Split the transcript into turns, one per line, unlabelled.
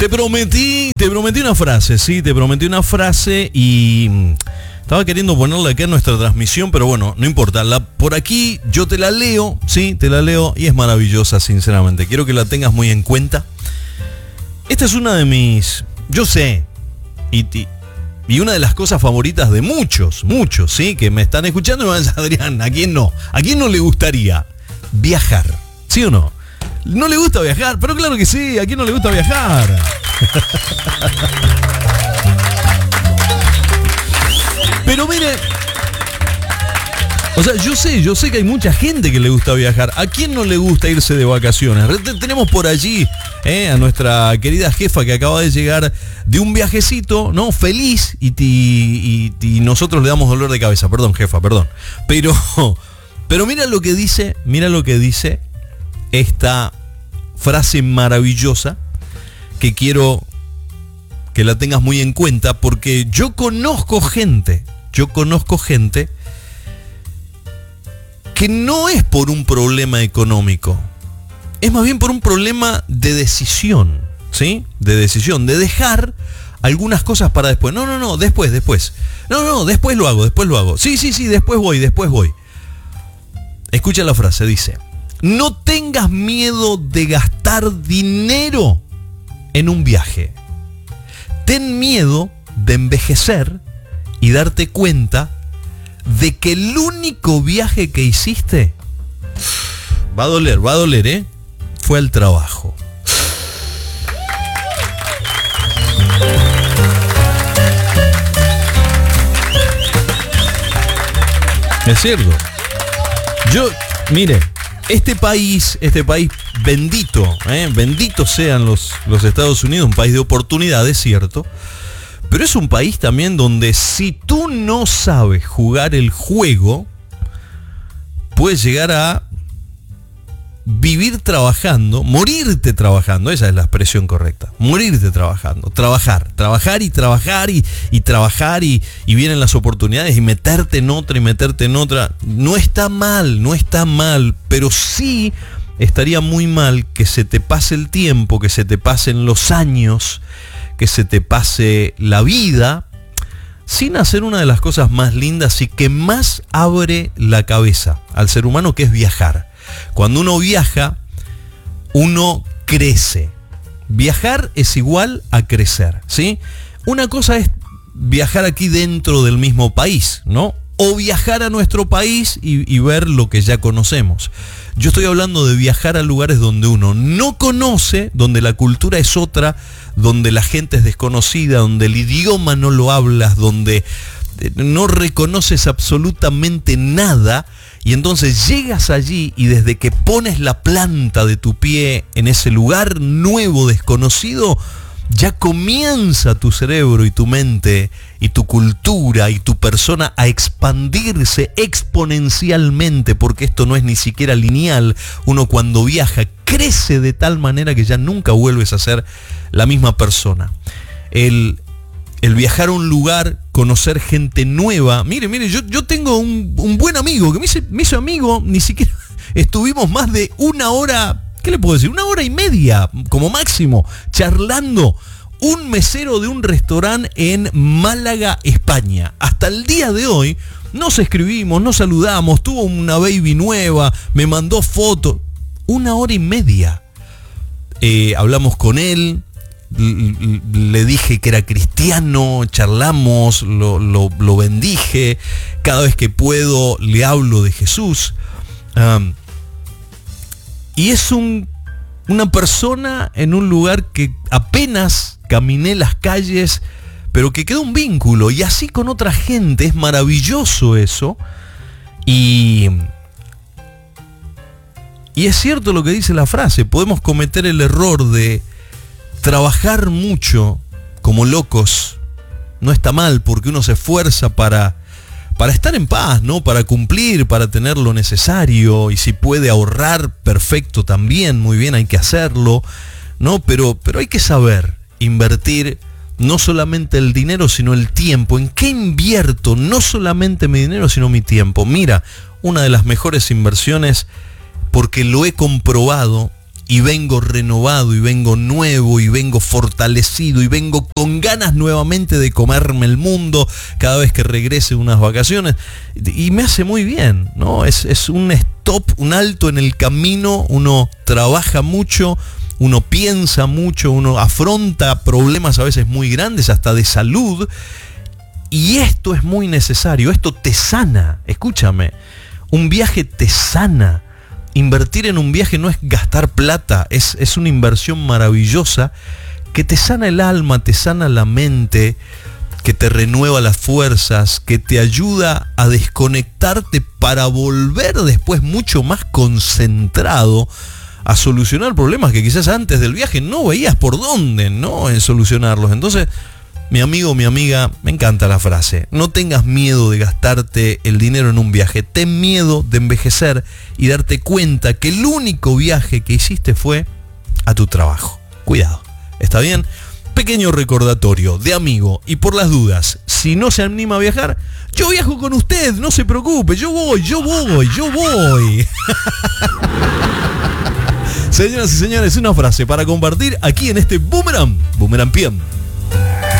Te prometí una frase, sí, te prometí una frase y estaba queriendo ponerla acá en nuestra transmisión, pero bueno, no importa. Por aquí yo te la leo, sí, te la leo y es maravillosa, sinceramente. Quiero que la tengas muy en cuenta. Esta es una de mis, yo sé, y una de las cosas favoritas de muchos, sí, que me están escuchando y me van a decir, Adrián, ¿a quién no? ¿A quién no le gustaría viajar? ¿Sí o no? ¿No le gusta viajar? Pero claro que sí, ¿a quién no le gusta viajar? Pero mire, o sea, yo sé que hay mucha gente que le gusta viajar. ¿A quién no le gusta irse de vacaciones? Tenemos por allí a nuestra querida jefa que acaba de llegar de un viajecito, ¿no? Feliz y nosotros le damos dolor de cabeza. Perdón, jefa, perdón. Pero mira lo que dice esta frase maravillosa que quiero que la tengas muy en cuenta, porque yo conozco gente que no es por un problema económico, es más bien por un problema de decisión, ¿sí? De decisión, de dejar algunas cosas para después. No, después. No, después lo hago. Sí, después voy. Escucha la frase, dice: no tengas miedo de gastar dinero en un viaje. Ten miedo de envejecer y darte cuenta de que el único viaje que hiciste va a doler, fue al trabajo. Es cierto. Mire, este país bendito, benditos sean los Estados Unidos, un país de oportunidades, cierto, pero es un país también donde si tú no sabes jugar el juego, puedes llegar a vivir trabajando, morirte trabajando, esa es la expresión correcta, morirte trabajando, trabajar y vienen las oportunidades y meterte en otra, no está mal, pero sí estaría muy mal que se te pase el tiempo, que se te pasen los años, que se te pase la vida sin hacer una de las cosas más lindas y que más abre la cabeza al ser humano, que es viajar. Cuando uno viaja, uno crece. Viajar es igual a crecer, ¿sí? Una cosa es viajar aquí dentro del mismo país, ¿no? O viajar a nuestro país y ver lo que ya conocemos. Yo estoy hablando de viajar a lugares donde uno no conoce, donde la cultura es otra, donde la gente es desconocida, donde el idioma no lo hablas, donde no reconoces absolutamente nada. Y entonces llegas allí y desde que pones la planta de tu pie en ese lugar nuevo, desconocido, ya comienza tu cerebro y tu mente y tu cultura y tu persona a expandirse exponencialmente, porque esto no es ni siquiera lineal. Uno cuando viaja crece de tal manera que ya nunca vuelves a ser la misma persona. El viajar a un lugar, conocer gente nueva. Mire, yo tengo un buen amigo que me hizo amigo, ni siquiera estuvimos más de una hora, ¿qué le puedo decir? 1 hora y media como máximo, charlando. Un mesero de un restaurante en Málaga, España. Hasta el día de hoy nos escribimos, nos saludamos, tuvo una baby nueva, me mandó fotos. 1 hora y media. Hablamos con él. Le dije que era cristiano, charlamos, lo bendije, cada vez que puedo le hablo de Jesús, y es una persona en un lugar que apenas caminé las calles, pero que quedó un vínculo, y así con otra gente. Es maravilloso eso, y es cierto lo que dice la frase. Podemos cometer el error de trabajar mucho como locos. No está mal, porque uno se esfuerza para estar en paz, ¿no? Para cumplir, para tener lo necesario, y si puede ahorrar, perfecto también, muy bien, hay que hacerlo, ¿no? Pero hay que saber invertir no solamente el dinero, sino el tiempo. ¿En qué invierto? No solamente mi dinero, sino mi tiempo. Mira, una de las mejores inversiones, porque lo he comprobado, y vengo renovado, y vengo nuevo, y vengo fortalecido, y vengo con ganas nuevamente de comerme el mundo cada vez que regrese unas vacaciones. Y me hace muy bien, ¿no? Es un stop, un alto en el camino. Uno trabaja mucho, uno piensa mucho, uno afronta problemas a veces muy grandes, hasta de salud. Y esto es muy necesario, esto te sana. Escúchame, un viaje te sana. Invertir en un viaje no es gastar plata, es una inversión maravillosa que te sana el alma, te sana la mente, que te renueva las fuerzas, que te ayuda a desconectarte para volver después mucho más concentrado a solucionar problemas que quizás antes del viaje no veías por dónde, ¿no? En solucionarlos. Entonces, mi amigo, mi amiga, me encanta la frase. No tengas miedo de gastarte el dinero en un viaje. Ten miedo de envejecer y darte cuenta que el único viaje que hiciste fue a tu trabajo. Cuidado, ¿está bien? Pequeño recordatorio de amigo. Y por las dudas, si no se anima a viajar, yo viajo con usted, no se preocupe. Yo voy. Señoras y señores, una frase para compartir aquí en este Boomerang PM.